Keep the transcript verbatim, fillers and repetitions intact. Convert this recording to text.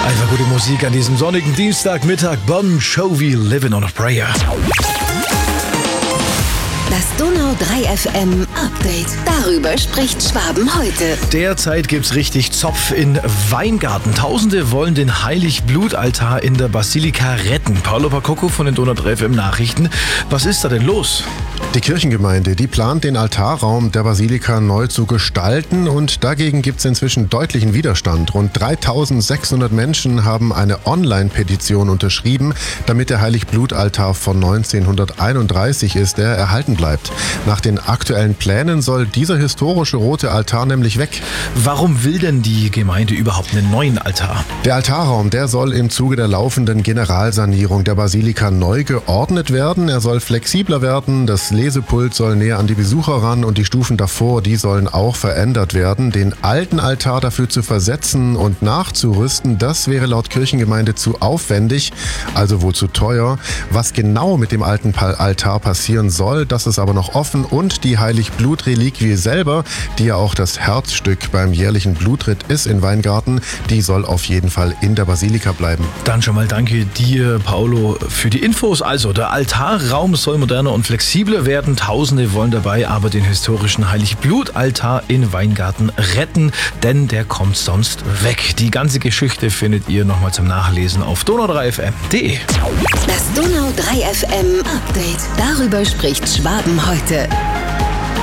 Einfach gute Musik an diesem sonnigen Dienstagmittag. Bon Jovi, Living on a Prayer. Das Donau drei F M Update. Darüber spricht Schwaben heute. Derzeit gibt's richtig Zopf in Weingarten. Tausende wollen den Heiligblutaltar in der Basilika retten. Paolo Pacocco von den Donau drei F M Nachrichten. Was ist da denn los? Die Kirchengemeinde, die plant, den Altarraum der Basilika neu zu gestalten, und dagegen gibt es inzwischen deutlichen Widerstand. Rund dreitausendsechshundert Menschen haben eine Online-Petition unterschrieben, damit der Heiligblutaltar von neunzehnhunderteinunddreißig ist, der erhalten bleibt. Nach den aktuellen Plänen soll dieser historische rote Altar nämlich weg. Warum will denn die Gemeinde überhaupt einen neuen Altar? Der Altarraum, der soll im Zuge der laufenden Generalsanierung der Basilika neu geordnet werden. Er soll flexibler werden, das Lesepult soll näher an die Besucher ran und die Stufen davor, die sollen auch verändert werden. Den alten Altar dafür zu versetzen und nachzurüsten, das wäre laut Kirchengemeinde zu aufwendig, also wohl zu teuer. Was genau mit dem alten Altar passieren soll, das ist aber noch offen, und die Heiligblutreliquie selber, die ja auch das Herzstück beim jährlichen Blutritt ist in Weingarten, die soll auf jeden Fall in der Basilika bleiben. Dann schon mal danke dir, Paolo, für die Infos. Also, der Altarraum soll moderner und flexibler werden. Tausende wollen dabei aber den historischen Heiligblutaltar in Weingarten retten, denn der kommt sonst weg. Die ganze Geschichte findet ihr nochmal zum Nachlesen auf donau drei f m punkt d e. Das Donau drei F M Update. Darüber spricht Schwaben heute.